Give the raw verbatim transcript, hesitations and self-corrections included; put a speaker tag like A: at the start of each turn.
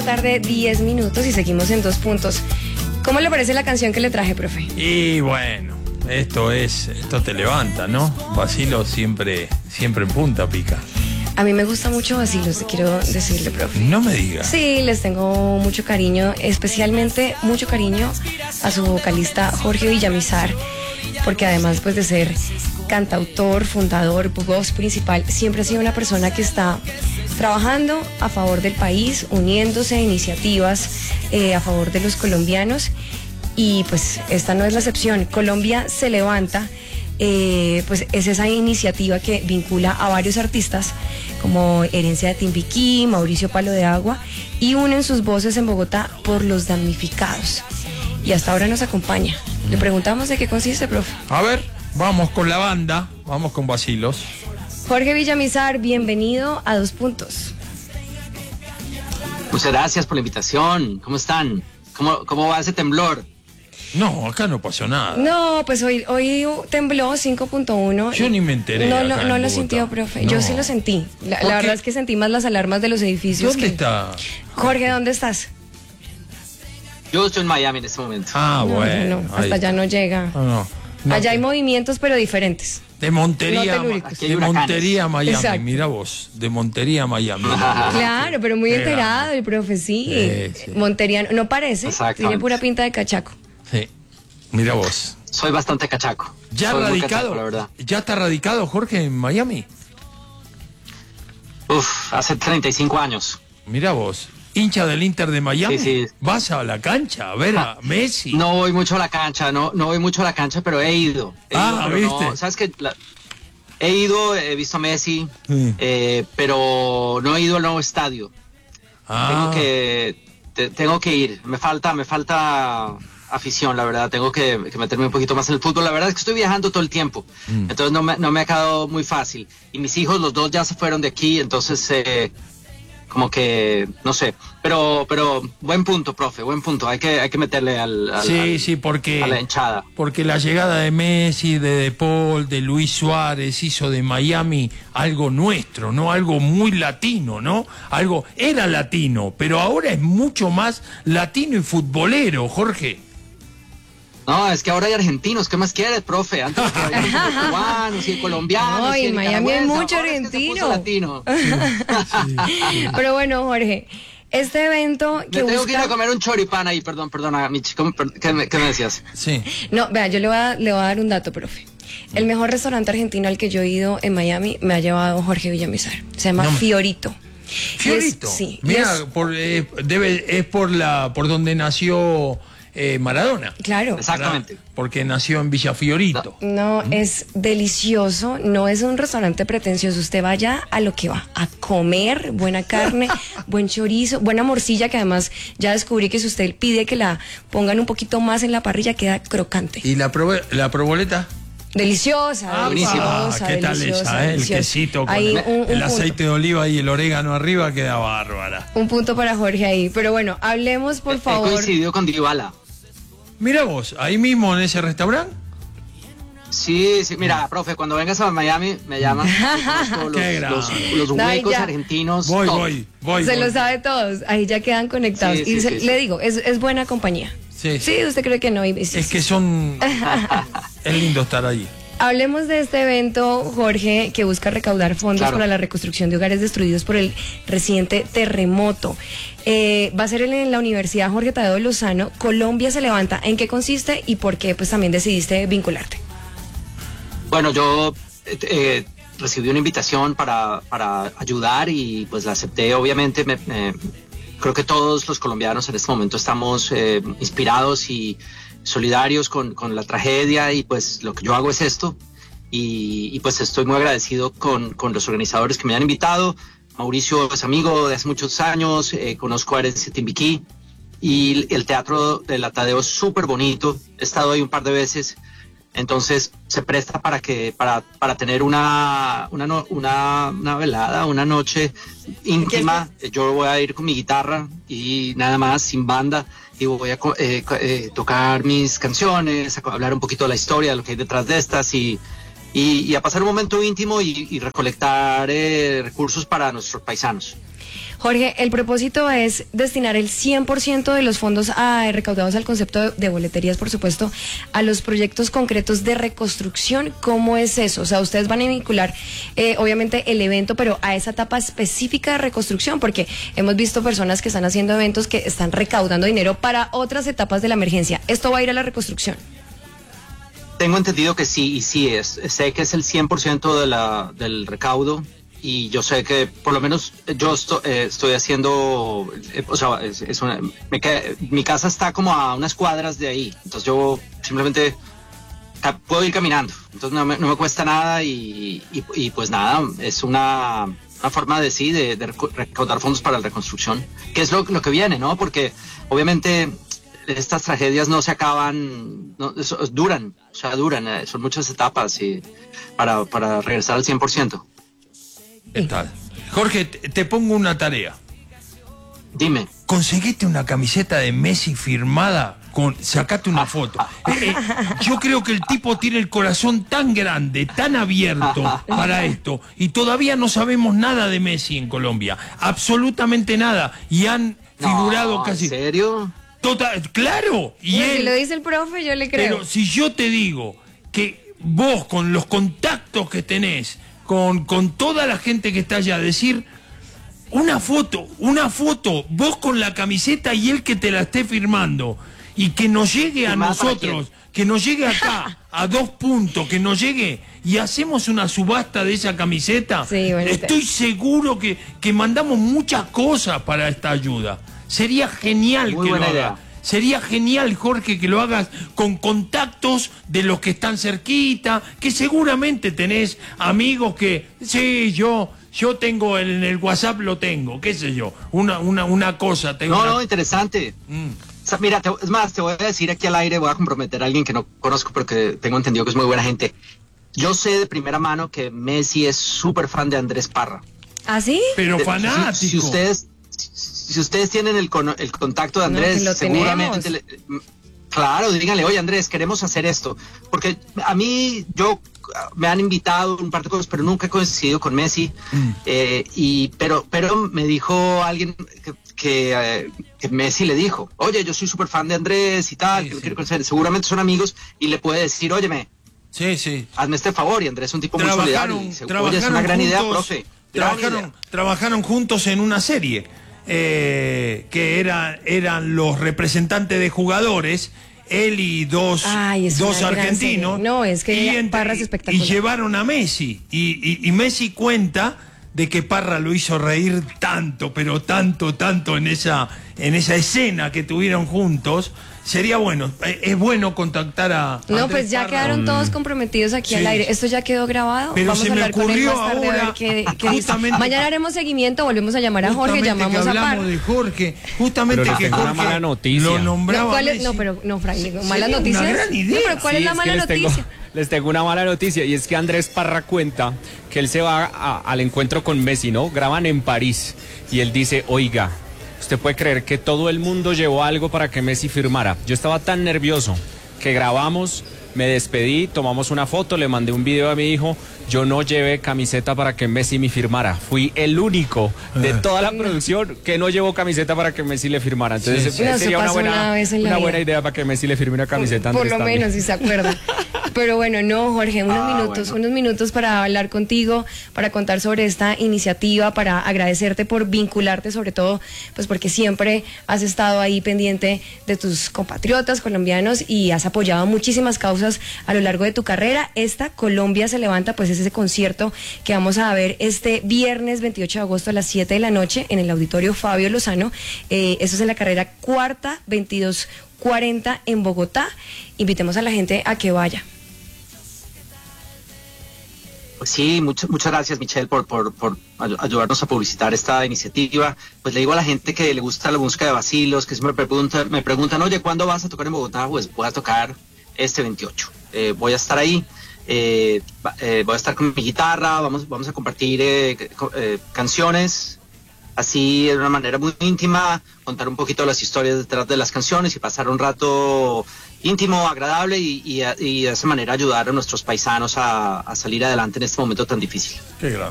A: Tarde diez minutos y seguimos en Dos Puntos. ¿Cómo le parece la canción que le traje, profe?
B: Y bueno, esto es, esto te levanta, ¿no? Bacilos siempre, siempre en punta pica.
A: A mí me gusta mucho Bacilos, te quiero decirle, profe.
B: No me digas.
A: Sí, les tengo mucho cariño, especialmente mucho cariño a su vocalista Jorge Villamizar, porque además pues de ser cantautor, fundador, voz principal, siempre ha sido una persona que está trabajando a favor del país, uniéndose a iniciativas eh, a favor de los colombianos, y pues esta no es la excepción. Colombia se levanta, eh, pues es esa iniciativa que vincula a varios artistas como Herencia de Timbiquí, Mauricio Palo de Agua, y unen sus voces en Bogotá por los damnificados. Y hasta ahora nos acompaña. Le preguntamos de qué consiste, profe.
B: A ver, vamos con la banda, vamos con Bacilos.
A: Jorge Villamizar, bienvenido a Dos Puntos.
C: Muchas gracias por la invitación. ¿Cómo están? ¿Cómo, cómo va ese temblor?
B: No, acá no pasó nada.
A: No, pues hoy, hoy tembló cinco punto uno.
B: Yo ni me enteré.
A: No,
B: acá
A: no,
B: en
A: no lo
B: Bogotá.
A: sintió, profe.
B: No.
A: Yo sí lo sentí. La, la verdad es que sentí más las alarmas de los edificios.
B: ¿Dónde
A: que...
B: está?
A: Jorge, ¿dónde estás?
C: Yo estoy en Miami en este momento.
B: Ah,
A: No,
B: bueno.
A: no, no, hasta allá no llega.
B: No, no, no.
A: Allá hay movimientos, pero diferentes.
B: De Montería,
A: No telúricos.
B: de Montería a Miami,
A: Exacto.
B: mira vos, de Montería a Miami.
A: Claro, pero muy
B: Qué
A: enterado
B: grande.
A: el profe, sí.
B: Sí, sí.
A: Monteriano, no parece,
C: Exactamente.
A: tiene pura pinta de cachaco.
B: Sí, mira vos.
C: Soy bastante cachaco.
B: ¿Ya
C: Soy muy
B: radicado?
C: cachaco, la verdad.
B: ¿Ya está radicado Jorge en Miami?
C: Uf, hace treinta y cinco años.
B: Mira vos, hincha del Inter de Miami.
C: Sí, sí.
B: ¿Vas a la cancha a ver a Messi?
C: No voy mucho a la cancha, no, no voy mucho a la cancha, pero he ido. He
B: Ah,
C: ido, pero
B: ¿viste?
C: no- ¿sabes qué? La- he ido, he visto a Messi,
B: Sí.
C: eh, pero no he ido al nuevo estadio.
B: Ah,
C: Tengo que, te- tengo que ir. Me falta, me falta afición, la verdad. Tengo que, que meterme un poquito más en el fútbol. La verdad es que estoy viajando todo el tiempo,
B: Mm.
C: entonces no me, no me ha quedado muy fácil. Y mis hijos, los dos ya se fueron de aquí, entonces eh, como que no sé. Pero, pero buen punto, profe, buen punto. Hay que, hay que meterle al, al-
B: sí,
C: al-
B: sí, porque,
C: a la hinchada.
B: porque la llegada de Messi, de De Paul, de Luis Suárez hizo de Miami algo nuestro, ¿no? Algo muy latino, ¿no? Algo, era latino, pero ahora es mucho más latino y futbolero, Jorge.
C: No, es que ahora hay argentinos. ¿Qué más quieres, profe? Antes que había muchos cubanos y colombianos.
A: No,
C: y
A: en Miami hay
C: nicaragüenses,
A: mucho
C: ahora es que se puso
A: argentino.
C: latino.
A: Pero bueno, Jorge, este evento
C: Me
A: que
C: tengo
A: busca...
C: que ir a comer un choripán ahí, perdón, perdona, Michi, ¿cómo- per- ¿qué me, qué me decías?
B: Sí.
A: No, vea, yo le voy, a, le voy a dar un dato, profe. El mejor restaurante argentino al que yo he ido en Miami me ha llevado Jorge Villamizar. Se llama
B: No me-
A: Fiorito.
B: Fiorito.
A: Y es- sí. y
B: Mira,
A: es-
B: por, eh, debe, es por la, por donde nació eh, Maradona.
A: claro.
C: Exactamente.
B: Porque nació en Villa Fiorito.
A: No, es delicioso, no es un restaurante pretencioso, usted vaya a lo que va, a comer buena carne, buen chorizo, buena morcilla, que además ya descubrí que si usted pide que la pongan un poquito más en la parrilla queda crocante.
B: ¿Y la, probe- la proboleta?
A: Deliciosa,
C: Ah, buenísimo.
A: deliciosa,
B: ¿Qué tal
A: deliciosa,
B: esa, eh? El
A: deliciosa.
B: quesito con
A: Ahí,
B: el,
A: un, un
B: el
A: punto.
B: aceite de oliva y el orégano arriba queda bárbara.
A: Un punto para Jorge ahí, pero bueno, hablemos por
C: He
A: favor.
C: coincidido con Dybala.
B: Mira vos, ahí mismo en ese restaurante.
C: Sí, sí, mira, profe, cuando vengas a Miami me llamas. Yo conozco
B: Qué
C: los,
B: grande.
C: los, los
A: Ay,
C: huecos
A: ya.
C: argentinos.
B: Voy,
C: top.
B: voy, voy.
A: Se
B: voy.
A: lo sabe todos, ahí ya quedan conectados.
C: Sí, sí,
A: y se-
C: sí, sí.
A: le digo, es, es buena compañía.
B: Sí,
A: Sí,
B: sí.
A: usted cree que no. Y- sí,
B: Es
A: sí,
B: que
A: sí.
B: son... es lindo estar allí.
A: Hablemos de este evento, Jorge, que busca recaudar fondos
C: Claro.
A: para la reconstrucción de hogares destruidos por el reciente terremoto. Eh, va a ser en la Universidad Jorge Tadeo Lozano. Colombia se levanta. ¿En qué consiste y por qué pues también decidiste vincularte?
C: Bueno, yo eh, eh, recibí una invitación para, para ayudar y pues la acepté. Obviamente, me, me- creo que todos los colombianos en este momento estamos eh, inspirados y solidarios con, con la tragedia, y pues lo que yo hago es esto. Y, y pues estoy muy agradecido con, con los organizadores que me han invitado. Mauricio es amigo de hace muchos años, eh, conozco a Herencia de Timbiquí, y el teatro de la Tadeo es súper bonito. He estado ahí un par de veces. Entonces se presta para que para, para tener una una, no- una una velada, una noche íntima. Yo voy a ir con mi guitarra y nada más, sin banda, y voy a co- eh, co- eh, tocar mis canciones, a co- hablar un poquito de la historia, de lo que hay detrás de estas, y, y, y a pasar un momento íntimo y, y recolectar eh, recursos para nuestros paisanos.
A: Jorge, el propósito es destinar el cien por ciento de los fondos a, recaudados al concepto de, de boleterías, por supuesto, a los proyectos concretos de reconstrucción. ¿Cómo es eso? O sea, ustedes van a vincular, eh, obviamente, el evento, pero a esa etapa específica de reconstrucción, porque hemos visto personas que están haciendo eventos que están recaudando dinero para otras etapas de la emergencia. ¿Esto va a ir a la reconstrucción?
C: Tengo entendido que sí, y sí es. Sé que es el cien por ciento de la, del recaudo, y yo sé que por lo menos yo esto, eh, estoy haciendo, eh, o sea, es, es una, me queda, mi casa está como a unas cuadras de ahí, entonces yo simplemente puedo ir caminando, entonces no me, no me cuesta nada, y, y, y pues nada, es una, una forma de sí, de, de recaudar fondos para la reconstrucción, que es lo, lo que viene, ¿no? Porque obviamente estas tragedias no se acaban, no, eso, duran, o sea, duran, eh, son muchas etapas y para, para regresar al cien por ciento.
B: ¿Qué tal? Jorge, te, te pongo una tarea.
C: Dime.
B: Conseguiste una camiseta de Messi firmada, con, sacate una foto. Eh, yo creo que el tipo tiene el corazón tan grande, tan abierto para esto, y todavía no sabemos nada de Messi en Colombia, absolutamente nada, y han figurado
C: no,
B: casi...
C: ¿En serio?
B: Total, claro. Y
A: Bueno,
B: él,
A: si lo dice el profe, yo le creo.
B: pero si yo te digo que vos, con los contactos que tenés, con, con toda la gente que está allá, decir una foto, una foto, vos con la camiseta y él que te la esté firmando, y que nos llegue a nosotros, que nos llegue acá a dos puntos, que nos llegue y hacemos una subasta de esa camiseta,
A: sí, bueno,
B: estoy seguro que, que mandamos muchas cosas para esta ayuda. Sería genial
C: Muy
B: que lo
C: idea.
B: hagas. Sería genial, Jorge, que lo hagas con contactos de los que están cerquita, que seguramente tenés amigos que, sí, yo yo tengo el, en el WhatsApp, lo tengo, qué sé yo, una una una cosa. Tengo
C: no,
B: una...
C: no, interesante.
B: Mm.
C: O sea, mira, te, es más, te voy a decir aquí al aire, voy a comprometer a alguien que no conozco, pero que tengo entendido que es muy buena gente. Yo sé de primera mano que Messi es súper fan de Andrés Parra.
A: ¿Ah, sí?
B: Pero
C: De-
B: fanático.
C: Si, si ustedes... Si ustedes tienen el, con, el contacto de Andrés,
A: No, que lo
C: seguramente...
A: tenemos.
C: Le, claro, díganle, oye Andrés, queremos hacer esto. Porque a mí, yo, me han invitado un par de cosas, pero nunca he coincidido con Messi.
B: Mm.
C: Eh, y, pero, pero me dijo alguien que, que, eh, que Messi le dijo, oye, yo soy súper fan de Andrés y tal,
B: Sí,
C: que lo
B: sí.
C: quiero conocer. Seguramente son amigos y le puede decir, óyeme,
B: Sí, sí.
C: hazme este favor. Y Andrés es un tipo muy solidario.
B: Trabajaron,
C: Y dice, oye,
B: trabajaron
C: es una gran idea,
B: juntos,
C: profe. Gran
B: Trabajaron,
C: idea.
B: trabajaron juntos en una serie, eh, que era, eran los representantes de jugadores, él y dos,
A: Ay, es
B: dos
A: una gran
B: argentinos.
A: serie. No, es que
B: y, entre-
A: Parra es
B: y
A: espectacular.
B: llevaron a Messi. Y, y, y Messi cuenta de que Parra lo hizo reír tanto, pero tanto, tanto en esa, en esa escena que tuvieron juntos. Sería bueno, eh, es bueno contactar a
A: No,
B: Andrés
A: pues ya
B: Parra.
A: quedaron todos comprometidos aquí
B: Sí.
A: al aire. ¿Esto ya quedó grabado?
B: Pero
A: Vamos
B: se
A: a
B: me
A: hablar con él
B: ocurrió
A: más tarde a ver
B: ahora,
A: qué, qué dice.
B: justamente-
A: Mañana haremos seguimiento, volvemos a llamar a Jorge,
B: Justamente
A: llamamos
B: que
A: a Parra.
B: hablamos de Jorge, justamente
D: Pero les
B: que
D: tengo
B: Jorge
D: una mala noticia.
B: lo
A: No,
B: nombraba
A: ¿cuál es?
B: Messi.
A: No, pero no, Fray, digo, malas
B: Sería
A: noticias.
B: una gran idea.
A: No, pero ¿cuál
D: Sí,
A: es la
D: que
A: mala
D: les tengo-
A: noticia?
D: les tengo una mala noticia, y es que Andrés Parra cuenta que él se va a- al encuentro con Messi, ¿no? Graban en París y él dice, oiga, usted puede creer que todo el mundo llevó algo para que Messi firmara. Yo estaba tan nervioso que grabamos, me despedí, tomamos una foto, le mandé un video a mi hijo. Yo no llevé camiseta para que Messi me firmara. Fui el único de toda la producción que no llevó camiseta para que Messi le firmara. Entonces
B: Sí, sí.
A: No, eso
D: sería una
A: pasó
D: buena,
A: una vez en la
D: una
A: vida.
D: buena idea para que Messi le firme una camiseta. a
A: Por
D: Andrés
A: lo
D: también.
A: menos, si se acuerda. Pero bueno, no, Jorge, unos
C: Ah,
A: minutos,
C: bueno.
A: unos minutos para hablar contigo, para contar sobre esta iniciativa, para agradecerte por vincularte, sobre todo, pues porque siempre has estado ahí pendiente de tus compatriotas colombianos y has apoyado muchísimas causas a lo largo de tu carrera. Esta Colombia se levanta, pues es ese concierto que vamos a ver este viernes veintiocho de agosto a las siete de la noche en el Auditorio Fabio Lozano. Eh, eso es en la carrera cuarta, veintidós cuarenta en Bogotá. Invitemos a la gente a que vaya.
C: Pues sí, muchas muchas gracias, Michelle, por, por, por ay- ayudarnos a publicitar esta iniciativa. Pues le digo a la gente que le gusta la música de Bacilos, que siempre me preguntan, me preguntan, oye, ¿cuándo vas a tocar en Bogotá? Pues voy a tocar este veintiocho. Eh, voy a estar ahí, eh, va- eh, voy a estar con mi guitarra, vamos, vamos a compartir eh, co- eh, canciones, así de una manera muy íntima, contar un poquito las historias detrás de las canciones y pasar un rato íntimo, agradable y, y, y de esa manera ayudar a nuestros paisanos a, a salir adelante en este momento tan difícil.
B: Qué grande.